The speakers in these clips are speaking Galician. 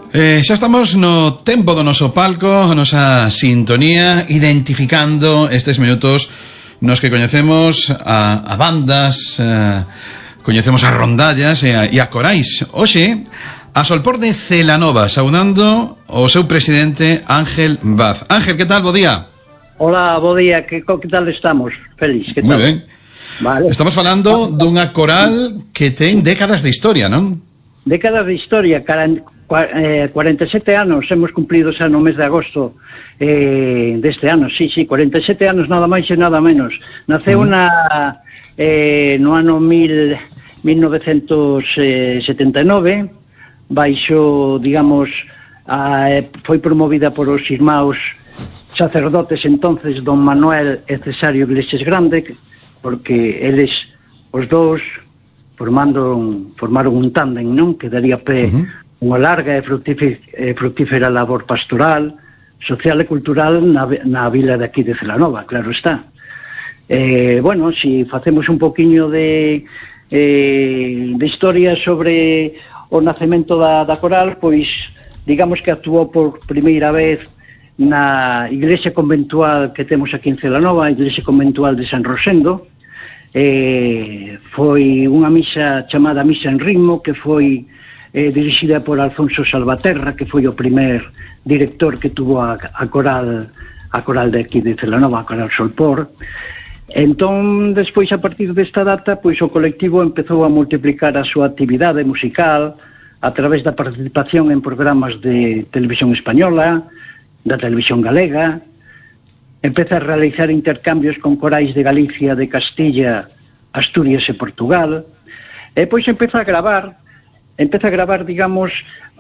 Xa estamos no tempo do noso palco, a nosa sintonía, identificando estes minutos nos que coñecemos a bandas, coñecemos as rondallas e a corais. Hoxe, a Solpor de Celanova, saudando o seu presidente Ángel Vaz. Ángel, que tal? Bo día. Hola, bo día, que tal estamos? Feliz, que tal? Moi ben. Vale. Estamos falando dunha coral que ten décadas de historia, non? Décadas de historia, 47 anos hemos cumplido xa no mes de agosto deste ano, sí, 47 anos nada máis e nada menos. Naceu no ano 1979, baixo, digamos, foi promovida por os irmãos sacerdotes entonces, don Manuel e Cesario Iglesias Grande, porque eles, os dous, formaron un tándem, non? Que daría pé unha larga e fructífera labor pastoral, social e cultural na vila de aquí de Celanova, claro está. Bueno, si facemos un poquinho de historia sobre o nacemento da coral, pois digamos que actuou por primeira vez na iglesia conventual que temos aquí en Celanova, a iglesia conventual de San Rosendo. Foi unha misa chamada Misa en Ritmo, que foi dirixida por Alfonso Salvaterra, que foi o primer director que tuvo a coral de aquí de Celanova, a coral Solpor. Entón, despois, a partir desta data, pois o colectivo empezou a multiplicar a súa actividade musical a través da participación en programas de televisión española, da televisión galega. Empeza a realizar intercambios con corais de Galicia, de Castilla, Asturias e Portugal. E pois empeza a gravar, digamos,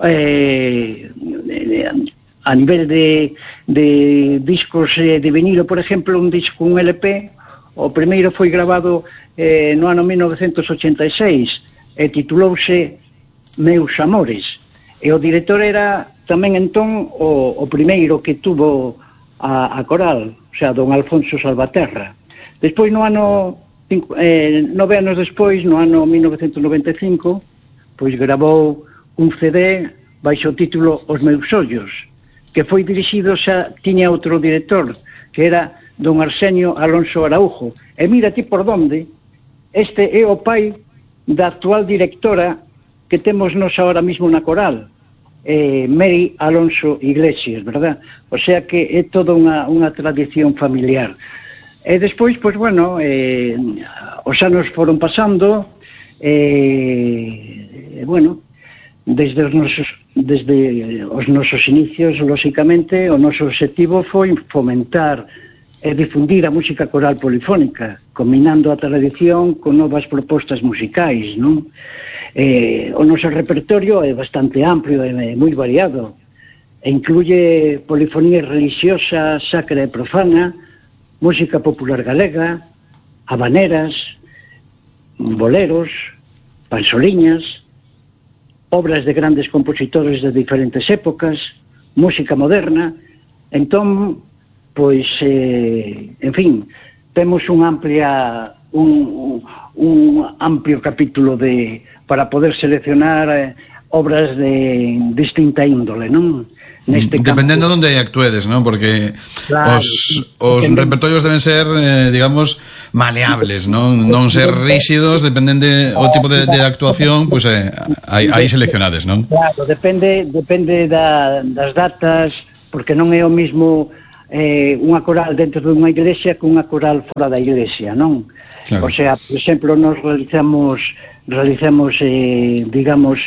a nivel de discos de vinilo, por exemplo, un disco, un LP. O primeiro foi grabado no ano 1986 e titulouse Meus Amores. E o director era tamén entón o primeiro que tuvo a coral, o sea, don Alfonso Salvaterra. Despois, no ano 9 anos despois, no ano 1995, pois grabou un CD baixo o título Os Meus Ollos, que foi dirixido, xa tiña outro director, que era don Arsenio Alonso Araujo. E mira ti por donde, este é o pai da actual directora que temos nos ahora mismo na coral, Mary Alonso Iglesias, verdad? O sea que é toda unha tradición familiar. E despois, pois, bueno, os anos foron pasando, bueno, desde os nosos inicios, lóxicamente, o noso obxectivo foi fomentar e difundir a música coral polifónica, combinando a tradición con novas propostas musicais, non? O noso repertorio é bastante amplio e moi variado, e incluye polifonía religiosa, sacra e profana, música popular galega, habaneras, boleros, pansoliñas, obras de grandes compositores de diferentes épocas, música moderna. Entón, pois, en fin, temos un amplio capítulo para poder seleccionar obras de distinta índole, non? Dependendo de onde actuedes, non? Porque claro, os repertorios deben ser, digamos, maleables, non? Non ser rígidos, dependen o tipo de actuación, pois hai seleccionades, non? Claro, depende das datas, porque non é o mismo unha coral dentro dunha iglesia que unha coral fora da iglesia, non? Claro. O sea, por exemplo, nos realizamos digamos,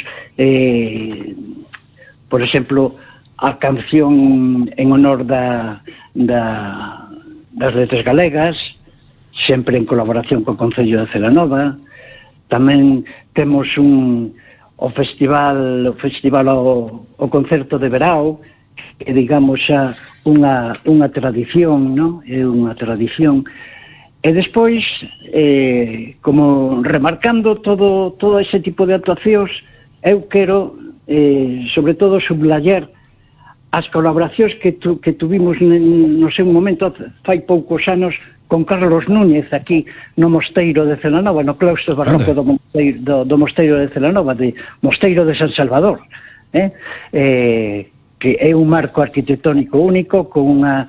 por exemplo, a canción en honor das letras galegas, sempre en colaboración co Concello de Celanova. Tamén temos o festival o concerto de verao, que digamos xa unha tradición, non? É unha tradición. E despois, como remarcando todo ese tipo de actuacións, eu quero, sobre todo, sublayar as colaboracións que tuvimos no seu momento, fai poucos anos, con Carlos Núñez, aquí no Mosteiro de Celanova, no claustro barroco do Mosteiro de Celanova, de Mosteiro de San Salvador. que é un marco arquitectónico único con unha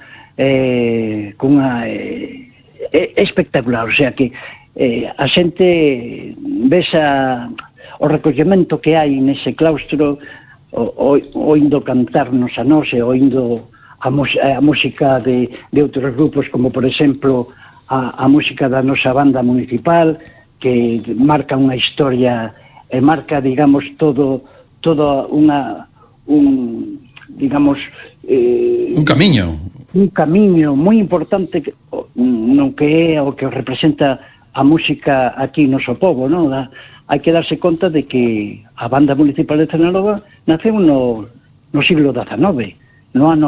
espectacular, o sea que a xente vesa o recollemento que hai nese claustro oindo cantarnos a nós e oindo a música de outros grupos, como por exemplo a música da nosa banda municipal, que marca unha historia e marca, digamos, todo un camiño moi importante no que é o que representa a música aquí no noso povo, non? Hai que darse conta de que a banda municipal de Celanova naceu no siglo XIX, no ano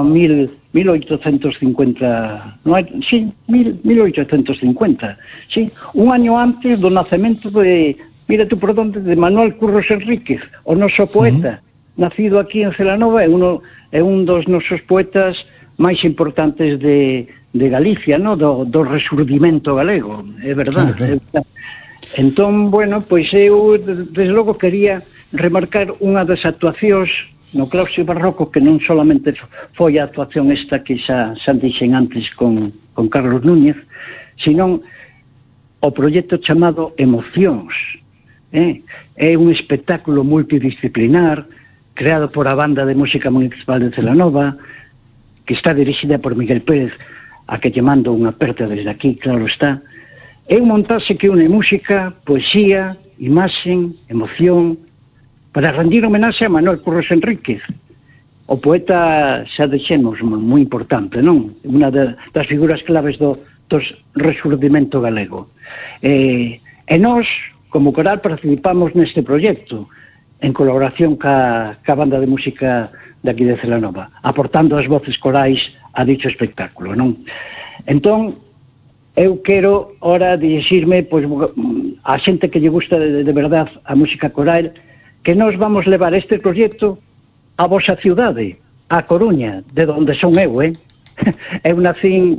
1850, sí, 1850, sí, un año antes do nacemento de, mira tú por donde, de Manuel Curros Enríquez, o noso poeta, nacido aquí en Celanova, é un dos nosos poetas máis importantes de Galicia, no? do resurdimento galego, é verdade. Claro. Entón, bueno, pois eu desde logo quería remarcar unha das actuacións no claustro barroco, que non solamente foi a actuación esta que xa dixen antes con Carlos Núñez, sino o proxecto chamado Emocións. É un espectáculo multidisciplinar creado por a Banda de Música Municipal de Celanova, que está dirixida por Miguel Pérez, a que lle mando unha aperta desde aquí, claro está. É un montaxe que une música, poesía, imaxen, emoción, para rendir homenaxe a Manuel Curros Enríquez, o poeta, xa dixemos, moi importante, non? Unha das figuras claves do resurdimento galego. E nós, como coral, participamos neste proxecto, en colaboración ca Banda de Música de aquí de Celanova, aportando as voces corais a dicho espectáculo, non? Entón, eu quero ora dirixirme pois, a xente que lle gusta de verdade a música coral, que nós vamos levar este proxecto a vosa ciudade, a Coruña, de onde son eu, Eu non nacín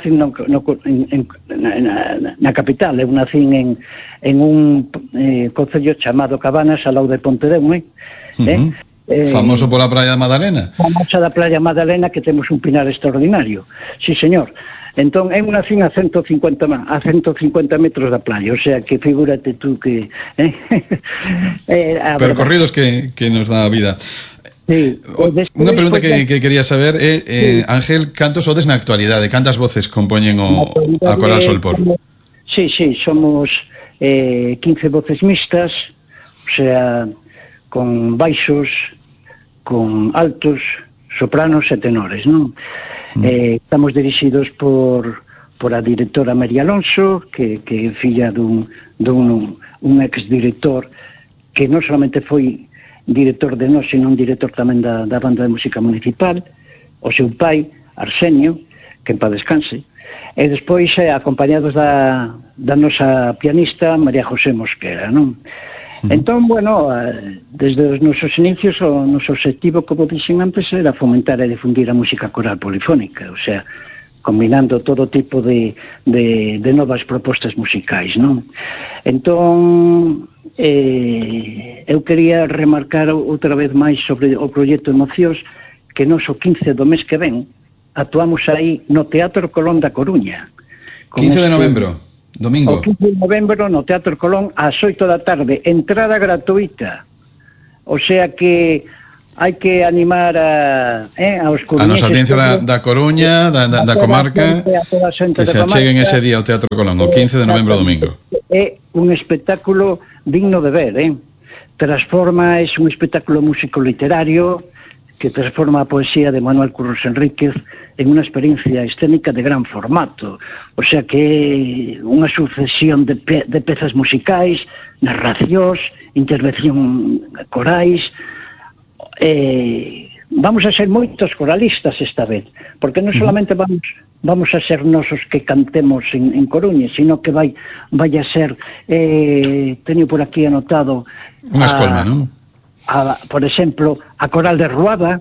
na capital, eu nacín en un concello chamado Cabanas, ao lado de Pontedeume, famoso pola Praia Madalena. Famosa da Praia Madalena, que temos un pinar extraordinario. Sí, señor. Entón, eu nacín a 150 metros da playa, o sea, que figúrate tú que... Percorridos que nos dá a vida. Sí. Unha pregunta que quería saber é, Ángel, cantos sodes na actualidade? Cantas voces compoñen a Coral Solpor? Sí, somos 15 voces mixtas, o sea, con baixos, con altos, sopranos e tenores, non? Estamos dirixidos por a directora María Alonso, que é filla dun ex-director que non solamente foi director de nós, sino un director tamén da Banda de Música Municipal, o seu pai, Arsenio, que en paz descanse, e despois acompañados da nosa pianista María José Mosquera, non? Entón, bueno, desde os nosos inicios o noso objetivo, como dixen antes, era fomentar e difundir a música coral polifónica, o sea, combinando todo tipo de novas propostas musicais, non? Entón, eu quería remarcar outra vez máis sobre o proxecto Emocións, que nos o 15 do mes que ven actuamos aí no Teatro Colón da Coruña. 15 de novembro, domingo. O 15 de novembro no Teatro Colón ás 8 da tarde, entrada gratuita. O sea que hai que animar aos coruñeses. A nosa audiencia da Coruña, da comarca, que se acheguen ese día ao Teatro Colón, o 15 de novembro, domingo. É un espectáculo digno de ver, é un espectáculo músico-literario que transforma a poesía de Manuel Curros Enríquez en unha experiencia escénica de gran formato, o sea que é unha sucesión de pezas musicais, narracións, intervención corais. Vamos a ser moitos coralistas esta vez, porque non solamente vamos a ser nosos que cantemos en Coruña, sino que vai a ser, teño por aquí anotado, unha escolma, non? Por exemplo, a Coral de Ruada,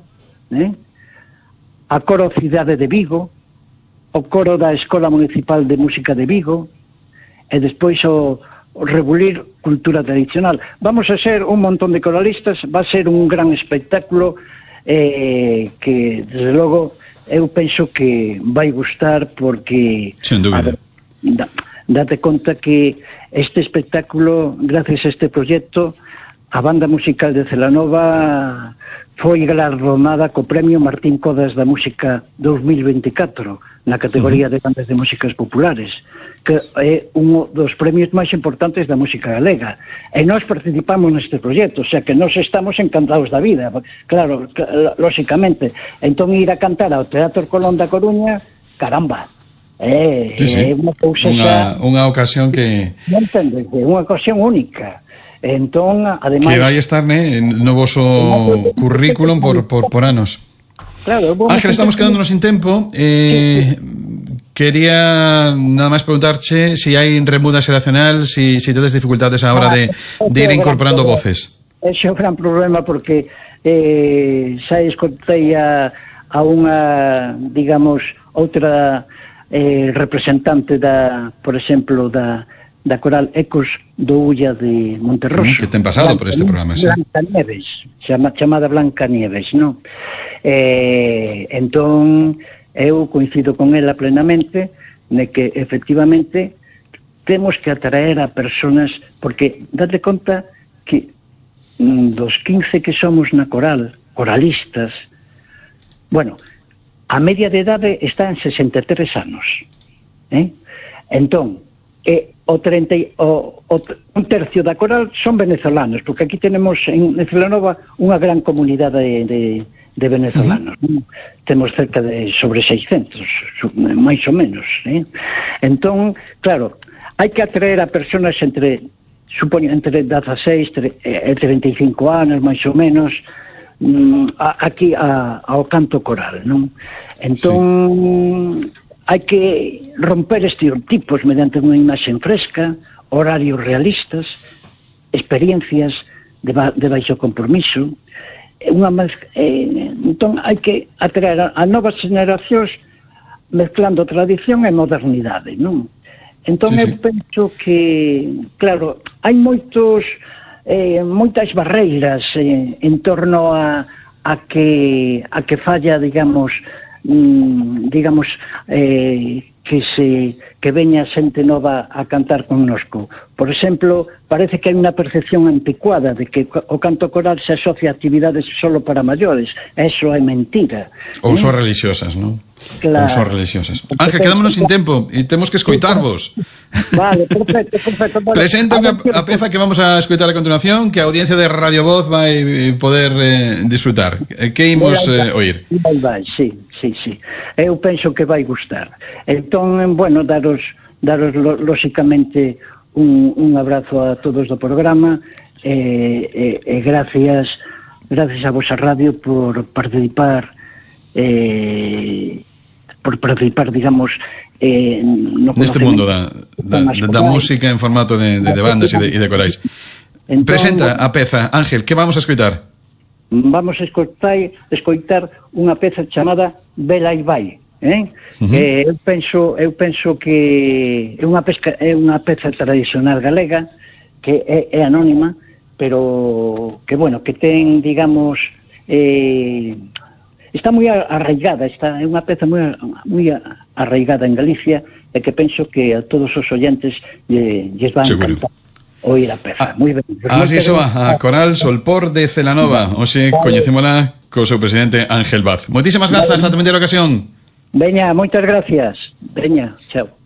a Coro Cidade de Vigo, o Coro da Escola Municipal de Música de Vigo, e despois o rebulir cultura tradicional. Vamos a ser un montón de coralistas, va a ser un gran espectáculo que, desde logo, eu penso que vai gustar porque... Sen dúbida. Date conta que este espectáculo, gracias a este proxecto, a Banda Musical de Celanova foi galardonada co Premio Martín Codas da Música 2024 na categoría de bandas de músicas populares, que é un dos premios máis importantes da música galega, e nós participamos neste proxecto, o sea que nós estamos encantados da vida, claro, lóxicamente. Entón ir a cantar ao Teatro Colón da Coruña, caramba, sí. É unha cousa unha ocasión que... Non entendes, é unha ocasión única. Entón, ademais... Que vai estar no voso currículum por anos. Claro, Ángel, estamos quedándonos sin tempo. Quería nada máis preguntarche si hai remuda xeracional, si tedes dificultades a hora de ir incorporando voces. Ese é o gran problema porque xa escoitei a unha, digamos, outra representante por exemplo, da coral Ecos do Ulla de Monterroso. Que ten pasado por este programa, sí. Blanca Nieves, chamada Blanca Nieves, non? Entón, eu coincido con ela plenamente de que, efectivamente, temos que atraer a personas, porque date conta que dos 15 que somos na coral, coralistas, bueno, a media de idade está en 63 anos. Entón, un tercio da coral son venezolanos, porque aquí tenemos en Celanova unha gran comunidade de venezolanos. Temos cerca de sobre 600, máis ou menos. Entón, claro, hai que atraer a personas entre 16 e 35 anos, máis ou menos, aquí ao canto coral, non? Entón, hai que romper estereotipos mediante unha imaxe fresca, horarios realistas, experiencias de baixo compromiso. Entón, hai que atraer a novas generacións mezclando tradición e modernidade, non? Entón, eu penso que, claro, hai moitas barreiras en torno a que falla, digamos, que veña xente nova a cantar connosco. Por exemplo, parece que hai unha percepción anticuada de que o canto coral se asocia a actividades solo para maiores. Eso é mentira. Ou son religiosas, non? Claro. Ou son religiosas. Ángel, quedámonos sin tempo e temos que escoitarvos. Vale, perfecto. Vale. Presenta a peza que vamos a escoitar a continuación, que a audiencia de Radio Voz vai poder disfrutar. Que imos oír? Vai, sí. Eu penso que vai gustar. Entón, bueno, daros lóxicamente un abrazo a todos do programa e gracias a vosa radio por participar, digamos, neste mundo da música en formato de bandas e de corais. Entón, presenta a peza, Ángel, que vamos a escoitar? Vamos a escoitar unha peza chamada Vela e Vai. Eu penso que é unha peza tradicional galega que é anónima, pero que, bueno, que ten, digamos, está moi arraigada, é unha peza moi arraigada en Galicia, e que penso que a todos os oyentes lles van a encantar oír a peza. Moi ben. Así soa a Coral Solpor de Celanova. Hoxe coñecémola co seu presidente Ángel Vaz. Moitísimas grazas, ata a primeira ocasión. Veña, moitas gracias. Veña, chao.